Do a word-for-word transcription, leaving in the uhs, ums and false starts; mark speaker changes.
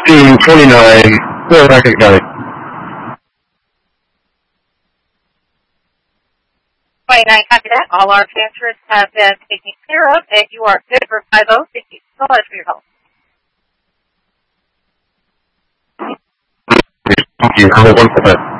Speaker 1: fifteen twenty-nine, four Patrick County.
Speaker 2: twenty-nine, copy that. All our transfers have been taken care of, and you are good for five oh. Thank you so much for your help.
Speaker 1: Thank you. Have a wonderful day.